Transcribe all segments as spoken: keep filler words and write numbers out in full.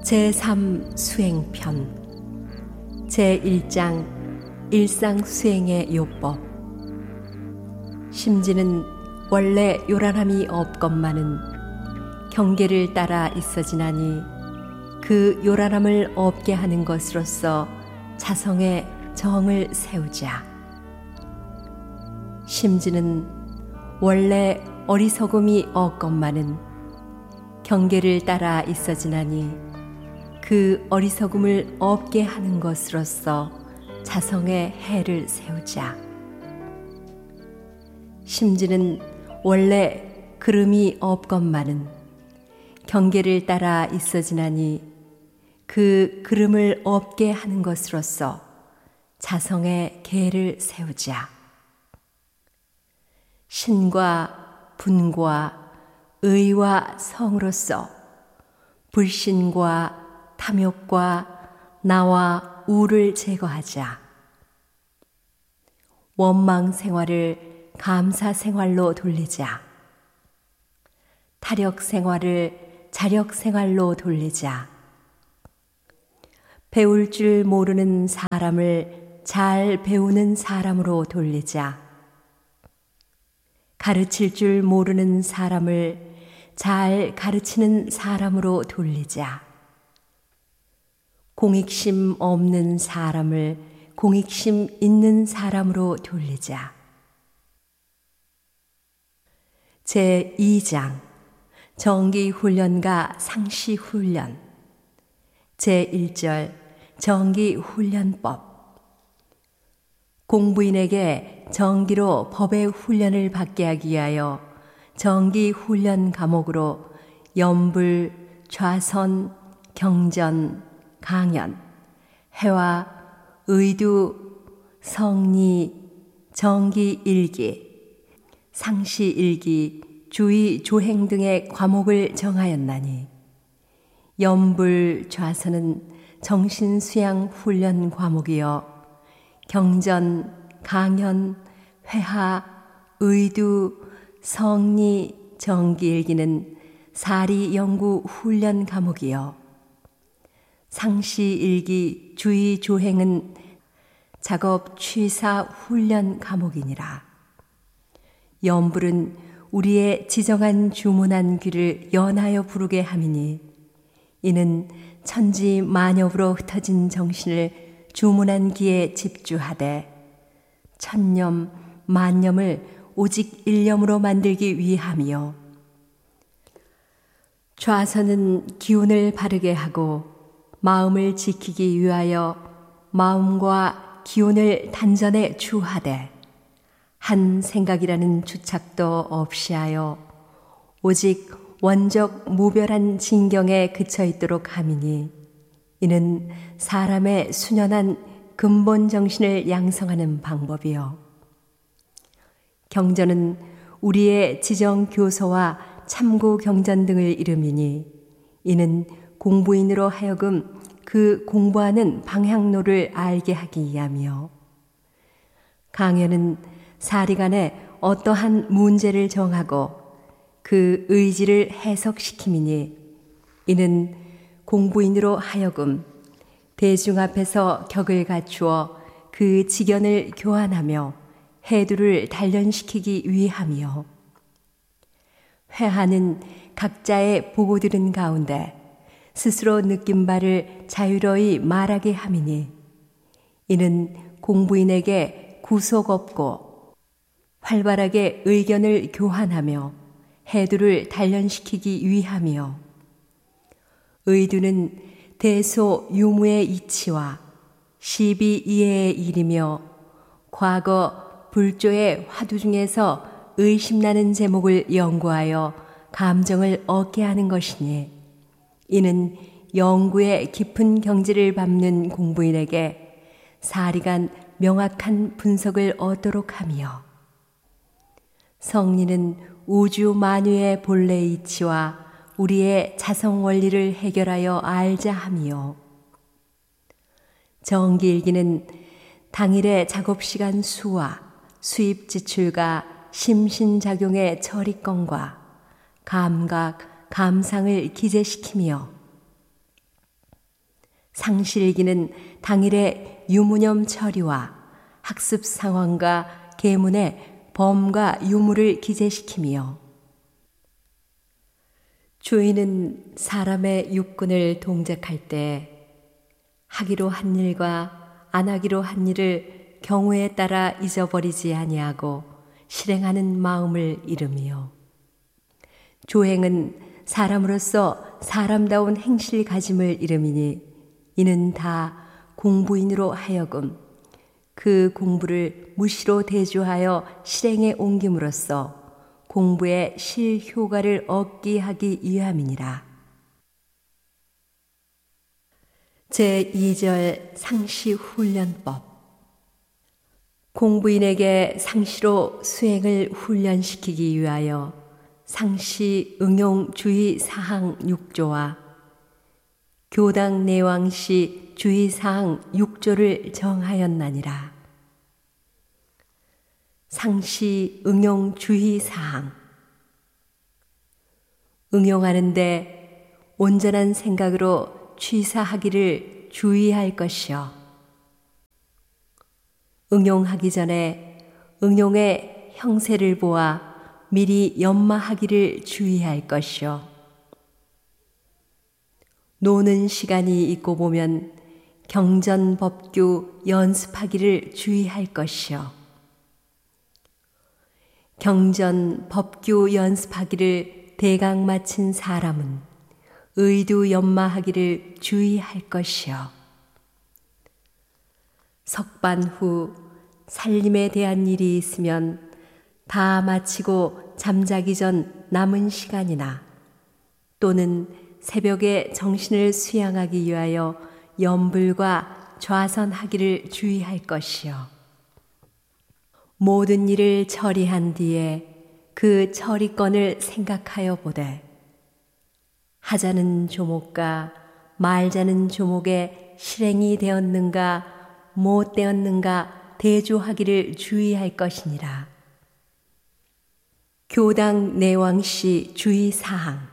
제삼 수행편 제일 장 일상수행의 요법. 심지는 원래 요란함이 없건만은 경계를 따라 있어지나니 그 요란함을 없게 하는 것으로서 자성의 정을 세우자. 심지는 원래 어리석음이 없건만은 경계를 따라 있어지나니 그 어리석음을 없게 하는 것으로서 자성의 해를 세우자. 심지는 원래 그름이 없건만은 경계를 따라 있어지나니 그 그름을 없게 하는 것으로서 자성의 계를 세우자. 신과 분과 의와 성으로서 불신과 탐욕과 나와 우를 제거하자. 원망 생활을 감사 생활로 돌리자. 타력 생활을 자력 생활로 돌리자. 배울 줄 모르는 사람을 잘 배우는 사람으로 돌리자. 가르칠 줄 모르는 사람을 잘 가르치는 사람으로 돌리자. 공익심 없는 사람을 공익심 있는 사람으로 돌리자. 제이 장 정기훈련과 상시훈련. 제일 절 정기훈련법. 공부인에게 정기로 법의 훈련을 받게 하기 위하여 정기훈련 과목으로 염불, 좌선, 경전, 강연, 해와, 의두, 성리, 정기일기, 상시일기, 주의, 조행 등의 과목을 정하였나니 염불, 좌선은 정신수양 훈련 과목이요 경전, 강연, 회하, 의두, 성리, 정기일기는 사리연구 훈련 과목이요 상시일기, 주의, 조행은 작업 취사 훈련 과목이니라. 염불은 우리의 지정한 주문한 귀를 연하여 부르게 함이니 이는 천지 만엽으로 흩어진 정신을 주문한 귀에 집주하되 천념, 만념을 오직 일념으로 만들기 위함이요. 좌선은 기운을 바르게 하고 마음을 지키기 위하여 마음과 기운을 단전에 주하되 한 생각이라는 주착도 없이 하여 오직 원적 무별한 진경에 그쳐 있도록 함이니 이는 사람의 순연한 근본 정신을 양성하는 방법이요. 경전은 우리의 지정 교서와 참고 경전 등을 이름이니 이는 공부인으로 하여금 그 공부하는 방향로를 알게 하기 위함이요. 강연은 사리간에 어떠한 문제를 정하고 그 의지를 해석시킴이니 이는 공부인으로 하여금 대중 앞에서 격을 갖추어 그 지견을 교환하며 해두를 단련시키기 위함이요. 회하는 각자의 보고 들은 가운데 스스로 느낀 바를 자유로이 말하게 함이니 이는 공부인에게 구속 없고 활발하게 의견을 교환하며 해두를 단련시키기 위함이요. 의두는 대소 유무의 이치와 시비이해의 일이며 과거 불조의 화두 중에서 의심나는 제목을 연구하여 감정을 얻게 하는 것이니 이는 영구의 깊은 경지를 밟는 공부인에게 사리간 명확한 분석을 얻도록 하며 성리는 우주 만유의 본래 이치와 우리의 자성 원리를 해결하여 알자 함이요. 정기일기는 당일의 작업시간 수와 수입 지출과 심신작용의 처리건과 감각, 감상을 기재시키며 상실기는 당일의 유무념 처리와 학습 상황과 계문의 범과 유무를 기재시키며 주인은 사람의 육군을 동작할 때 하기로 한 일과 안 하기로 한 일을 경우에 따라 잊어버리지 아니하고 실행하는 마음을 이루며 조행은 사람으로서 사람다운 행실 가짐을 이름이니 이는 다 공부인으로 하여금 그 공부를 무시로 대조하여 실행에 옮김으로써 공부의 실효과를 얻게 하기 위함이니라. 제이 절 상시훈련법. 공부인에게 상시로 수행을 훈련시키기 위하여 상시 응용 주의 사항 육 조와 교당 내왕시 주의 사항 육 조를 정하였나니라. 상시 응용 주의 사항. 응용하는데 온전한 생각으로 취사하기를 주의할 것이요. 응용하기 전에 응용의 형세를 보아 미리 연마하기를 주의할 것이요. 노는 시간이 있고 보면 경전법규 연습하기를 주의할 것이요. 경전법규 연습하기를 대강 마친 사람은 의두 연마하기를 주의할 것이요. 석반 후 살림에 대한 일이 있으면 다 마치고 잠자기 전 남은 시간이나 또는 새벽에 정신을 수양하기 위하여 염불과 좌선하기를 주의할 것이요. 모든 일을 처리한 뒤에 그 처리건을 생각하여 보되 하자는 조목과 말자는 조목에 실행이 되었는가 못 되었는가 대조하기를 주의할 것이니라. 교당 내왕시 주의사항.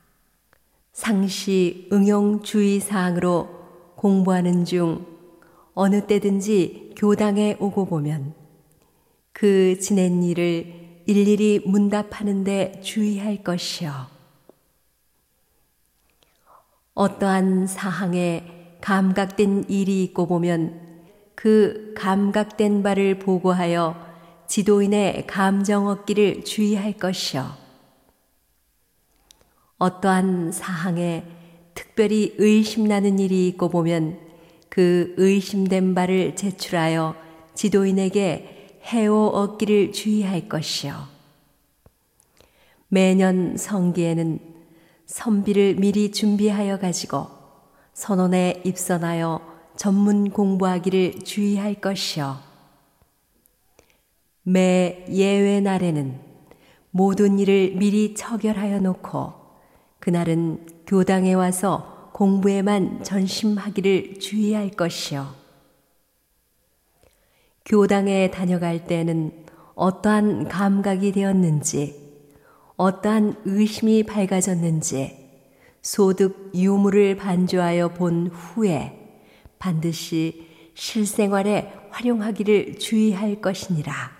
상시 응용 주의사항으로 공부하는 중 어느 때든지 교당에 오고 보면 그 지낸 일을 일일이 문답하는 데 주의할 것이요. 어떠한 사항에 감각된 일이 있고 보면 그 감각된 바를 보고하여 지도인의 감정 얻기를 주의할 것이요. 어떠한 사항에 특별히 의심나는 일이 있고 보면 그 의심된 바를 제출하여 지도인에게 해오 얻기를 주의할 것이요. 매년 성기에는 선비를 미리 준비하여 가지고 선원에 입선하여 전문 공부하기를 주의할 것이요. 매 예외 날에는 모든 일을 미리 처결하여 놓고 그날은 교당에 와서 공부에만 전심하기를 주의할 것이요. 교당에 다녀갈 때는 어떠한 감각이 되었는지, 어떠한 의심이 밝아졌는지 소득 유무를 반조하여 본 후에 반드시 실생활에 활용하기를 주의할 것이니라.